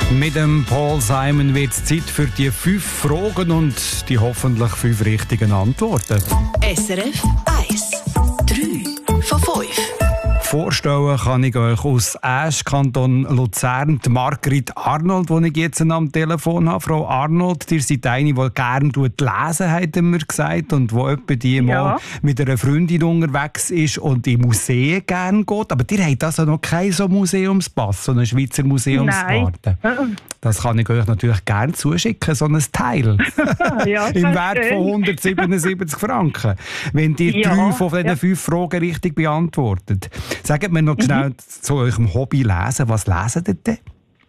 Mit dem Paul Simon wird es Zeit für die 5 Fragen und die hoffentlich 5 richtigen Antworten. SRF 1. 3 von 5. Vorstellen kann ich euch aus Asch, Kanton Luzern, die Margrit Arnold, die ich jetzt am Telefon habe. Frau Arnold, ihr seid eine, die gerne lesen, hat mir gesagt, und die etwa die mal mit einer Freundin unterwegs ist und in Museen gerne geht. Aber ihr habt also noch kein so Museumspass, so eine Schweizer Museumskarte. Das kann ich euch natürlich gerne zuschicken, so ein Teil. Im Wert von 177 Franken. Wenn ihr 3 von diesen 5 Fragen richtig beantwortet. Sagt mir noch schnell zu eurem Hobby lesen. Was lesen ihr denn?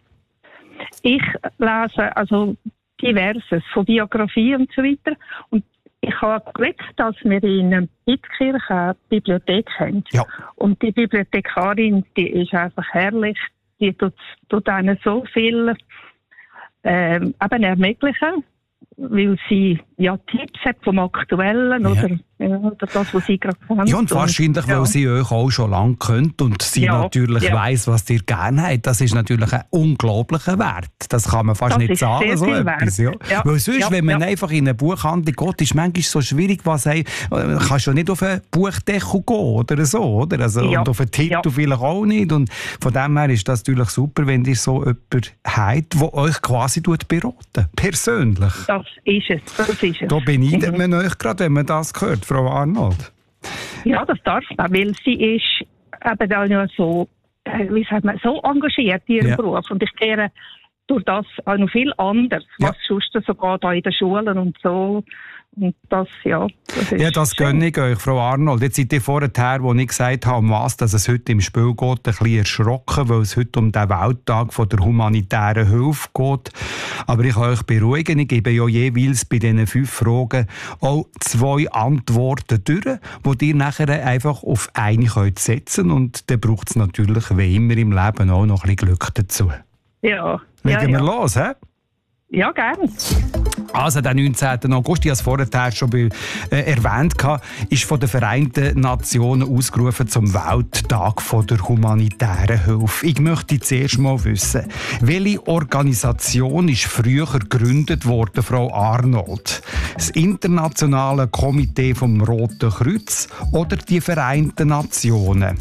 Ich lese also diverses, von Biografie und so weiter. Und ich habe Glück, dass wir in Bittkirch eine Bibliothek haben. Ja. Und die Bibliothekarin, die ist einfach herrlich. Die tut einem so viel eben ermöglichen, weil sie Tipps hat vom Aktuellen oder das, was sie gerade kennt. Ja, und wahrscheinlich, weil sie euch auch schon lange kennt und sie natürlich weiss, was ihr gerne habt. Das ist natürlich ein unglaublicher Wert. Das kann man fast nicht sagen, so etwas. Weil sonst, wenn man einfach in eine Buchhandlung geht, ist es manchmal so schwierig, was kannst du nicht auf einen Buchdeckel gehen oder so, oder? Also, und auf einen Titel vielleicht auch nicht. Und von dem her ist das natürlich super, wenn ihr so jemanden habt, der euch quasi beraten, persönlich. Das ist es. Da beneidet man euch gerade, wenn man das hört, Frau Arnold. Ja, das darf man, weil sie ist eben dann ja so, wie sagt man, so engagiert in ihrem Beruf. Und ich kehre durch das auch noch viel anders, was sonst so geht in den Schulen und so. Und das, das ist das gönne ich euch, Frau Arnold. Jetzt seid ihr vorher, wo ich gesagt habe, um was dass es heute im Spiel geht, ein bisschen erschrocken, weil es heute um den Welttag von der humanitären Hilfe geht. Aber ich kann euch beruhigen, ich gebe ja jeweils bei diesen 5 Fragen auch 2 Antworten durch, die ihr nachher einfach auf eine setzen könnt. Und dann braucht es natürlich wie immer im Leben auch noch ein bisschen Glück dazu. Ja. Legen wir los, hä? Ja, gerne. Also der 19. August, ich habe es vorher schon erwähnt, ist von den Vereinten Nationen ausgerufen zum Welttag von der humanitären Hilfe. Ich möchte zuerst mal wissen, welche Organisation ist früher gegründet worden, Frau Arnold? Das Internationale Komitee vom Roten Kreuz oder die Vereinten Nationen?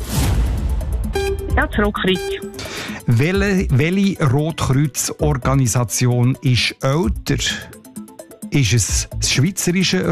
Ja, das Rotkreuz. Welche Rotkreuz-Organisation ist älter? Ist es das Schweizerische